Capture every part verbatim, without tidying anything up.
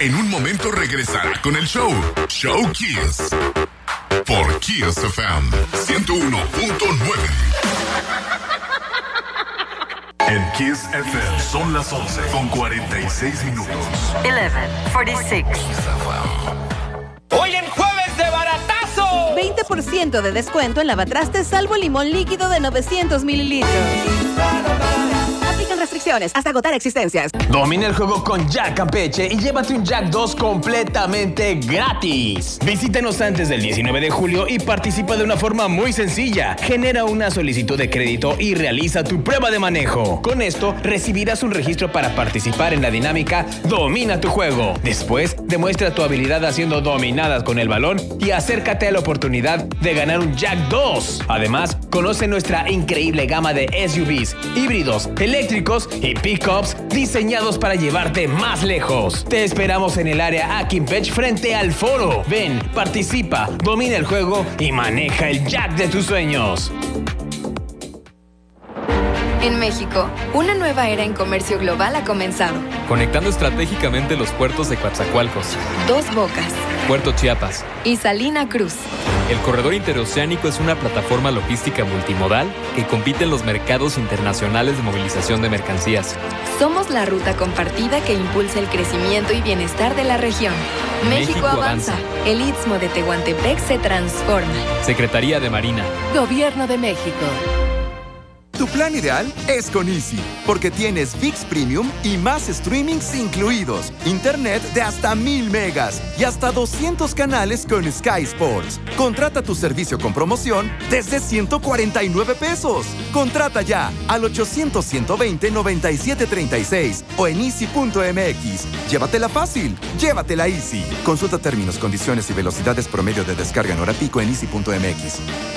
En un momento regresará con el show, Show Kiss. Por Kiss F M ciento uno punto nueve. En Kiss F M son las once con cuarenta y seis minutos. once cuarenta y seis. Hoy en jueves de baratazo. veinte por ciento de descuento en lavatrastes salvo limón líquido de novecientos mililitros. Aplican restricciones hasta agotar existencias. Domina el juego con Jack Campeche y llévate un Jack dos completamente gratis. Visítanos antes del diecinueve de julio y participa de una forma muy sencilla. Genera una solicitud de crédito y realiza tu prueba de manejo. Con esto recibirás un registro para participar en la dinámica Domina tu juego. Después, demuestra tu habilidad haciendo dominadas con el balón y acércate a la oportunidad de ganar un Jack dos. Además, conoce nuestra increíble gama de S U Vs, híbridos, eléctricos y pickups diseñados para llevarte más lejos. Te esperamos en el área Akinpech frente al foro. Ven, participa, domina el juego y maneja el Jack de tus sueños. En México, una nueva era en comercio global ha comenzado. Conectando estratégicamente los puertos de Coatzacoalcos, Dos Bocas Puerto Chiapas y Salina Cruz. El corredor interoceánico es una plataforma logística multimodal que compite en los mercados internacionales de movilización de mercancías. Somos la ruta compartida que impulsa el crecimiento y bienestar de la región. México, México avanza. avanza. El Istmo de Tehuantepec se transforma. Secretaría de Marina. Gobierno de México. Tu plan ideal es con Easy, porque tienes ViX Premium y más streamings incluidos, internet de hasta mil megas y hasta doscientos canales con Sky Sports. Contrata tu servicio con promoción desde ciento cuarenta y nueve pesos. Contrata ya al ochocientos, ciento veinte, noventa y siete treinta y seis o en easy punto m x. Llévatela fácil, llévatela Easy. Consulta términos, condiciones y velocidades promedio de descarga en hora pico en easy punto m x.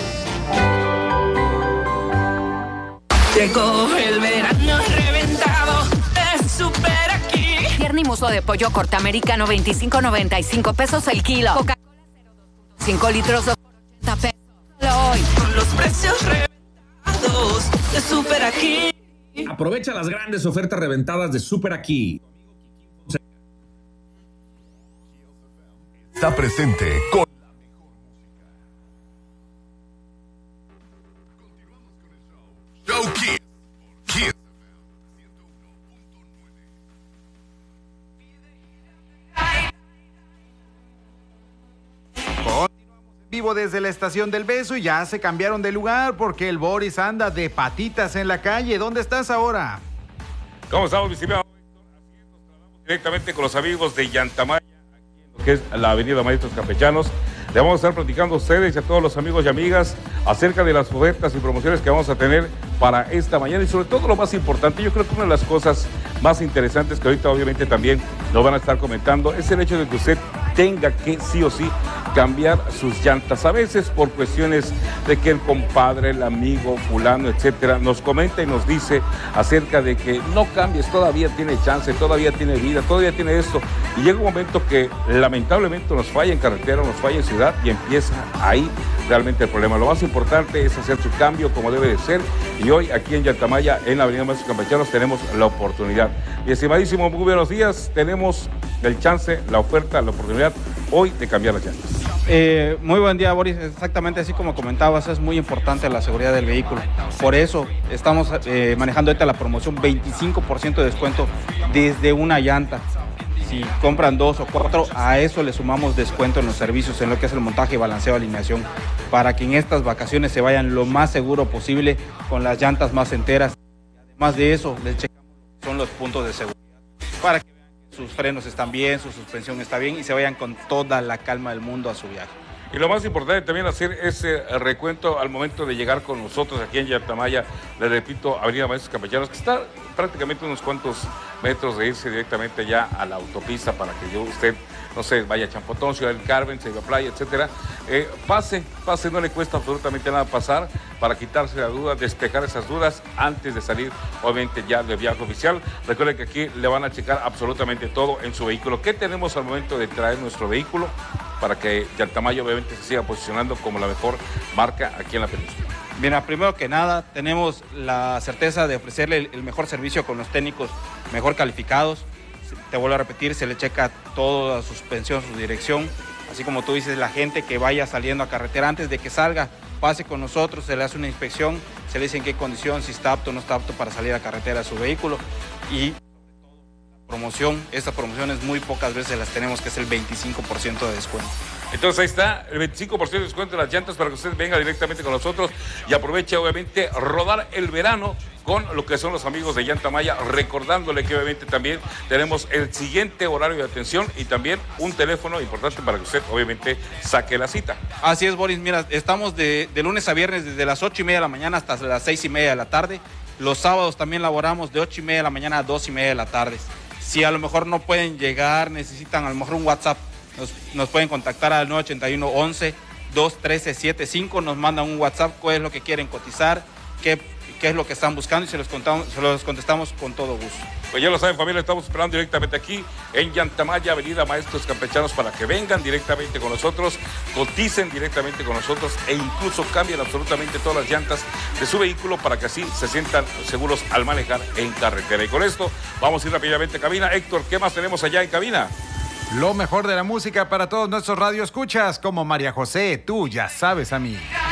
Llegó el verano reventado, es súper aquí. Pierna y muslo de pollo corte americano, veinticinco noventa y cinco pesos el kilo. Coca-Cola cero dos punto cinco litros, dos por ochenta pesos. Solo hoy. Con los precios reventados, es súper aquí. Aprovecha las grandes ofertas reventadas de Super Aquí. Está presente con Show Kiss. Kiss. Continuamos en vivo desde la Estación del Beso y ya se cambiaron de lugar porque el Boris anda de patitas en la calle. ¿Dónde estás ahora? ¿Cómo estamos, mi estimado Héctor? Así es, nos trasladamos directamente con los amigos de Yantamaya, aquí en lo que es la avenida Maestros Campechanos. Le vamos a estar platicando a ustedes y a todos los amigos y amigas acerca de las ofertas y promociones que vamos a tener para esta mañana y sobre todo lo más importante, yo creo que una de las cosas más interesantes que ahorita obviamente también nos van a estar comentando es el hecho de que usted tenga que sí o sí cambiar sus llantas, a veces por cuestiones de que el compadre, el amigo, fulano, etcétera, nos comenta y nos dice acerca de que no cambies, todavía tiene chance, todavía tiene vida, todavía tiene esto, y llega un momento que lamentablemente nos falla en carretera, nos falla en ciudad y empieza ahí realmente el problema. Lo más importante es hacer su cambio como debe de ser y hoy aquí en Yantamaya, en la avenida Maestros Campechanos, tenemos la oportunidad. Mi estimadísimo, muy buenos días, tenemos el chance, la oferta, la oportunidad hoy de cambiar las llantas. Eh, muy buen día, Boris. Exactamente así como comentabas, es muy importante la seguridad del vehículo. Por eso estamos eh, manejando ahorita la promoción veinticinco por ciento de descuento desde una llanta. Si compran dos o cuatro, a eso le sumamos descuento en los servicios, en lo que es el montaje, balanceo, alineación, para que en estas vacaciones se vayan lo más seguro posible con las llantas más enteras. Además de eso, les checamos lo que son los puntos de seguridad para que vean que sus frenos están bien, su suspensión está bien y se vayan con toda la calma del mundo a su viaje. Y lo más importante también hacer ese recuento al momento de llegar con nosotros aquí en Yantamaya, le repito, avenida Maestros Campechanos, que está prácticamente unos cuantos metros de irse directamente ya a la autopista para que yo, usted, no sé, vaya a Champotón, Ciudad del Carmen, Ceiba Playa, etcétera. Eh, pase, pase, no le cuesta absolutamente nada pasar para quitarse la duda, despejar esas dudas antes de salir, obviamente, ya de viaje oficial. Recuerde que aquí le van a checar absolutamente todo en su vehículo. ¿Qué tenemos al momento de traer nuestro vehículo para que Yantamaya obviamente se siga posicionando como la mejor marca aquí en la península? Mira, primero que nada, tenemos la certeza de ofrecerle el, el mejor servicio con los técnicos mejor calificados. te vuelvo a repetir, se le checa toda su suspensión, su dirección, así como tú dices, la gente que vaya saliendo a carretera antes de que salga, pase con nosotros, se le hace una inspección, se le dice en qué condición, si está apto o no está apto para salir a carretera su vehículo y promoción, estas promociones muy pocas veces las tenemos, que es el veinticinco por ciento de descuento. Entonces ahí está, el veinticinco por ciento de descuento de las llantas para que usted venga directamente con nosotros y aproveche obviamente rodar el verano con lo que son los amigos de Llanta Maya, recordándole que obviamente también tenemos el siguiente horario de atención y también un teléfono importante para que usted obviamente saque la cita. Así es, Boris, mira, estamos de, de lunes a viernes desde las ocho y media de la mañana hasta las seis y media de la tarde. Los sábados también laboramos de ocho y media de la mañana a dos y media de la tarde. Si a lo mejor no pueden llegar, necesitan a lo mejor un WhatsApp, nos, nos pueden contactar al nueve ochenta y uno, once, dos trece, setenta y cinco, nos mandan un WhatsApp, cuál es lo que quieren cotizar, qué, qué es lo que están buscando y se los, contamos, se los contestamos con todo gusto. Pues ya lo saben, familia, estamos esperando directamente aquí en Llanta Maya, Avenida Maestros Campechanos, para que vengan directamente con nosotros, coticen directamente con nosotros e incluso cambien absolutamente todas las llantas de su vehículo para que así se sientan seguros al manejar en carretera. Y con esto vamos a ir rápidamente a cabina. Héctor, ¿qué más tenemos allá en cabina? Lo mejor de la música para todos nuestros radioescuchas, como María José, tú ya sabes a mí.